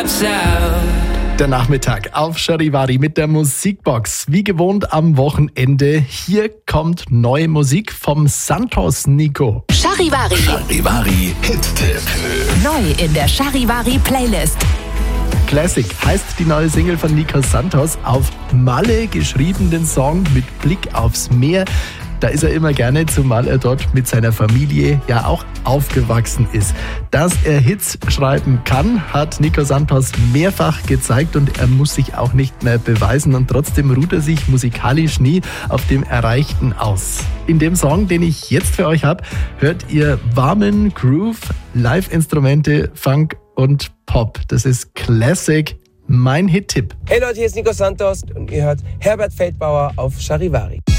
Der Nachmittag auf Charivari mit der Musikbox. Wie gewohnt am Wochenende. Hier kommt neue Musik vom Santos Nico. Charivari. Charivari Hit-Tipp. Neu in der Charivari Playlist. Classic heißt die neue Single von Nico Santos. Auf Malle geschrieben, den Song mit Blick aufs Meer. Da ist er immer gerne, zumal er dort mit seiner Familie ja auch aufgewachsen ist. Dass er Hits schreiben kann, hat Nico Santos mehrfach gezeigt und er muss sich auch nicht mehr beweisen und trotzdem ruht er sich musikalisch nie auf dem Erreichten aus. In dem Song, den ich jetzt für euch habe, hört ihr warmen Groove, Live-Instrumente, Funk und Pop. Das ist Classic, mein Hit-Tipp. Hey Leute, hier ist Nico Santos und ihr hört Herbert Feldbauer auf Charivari.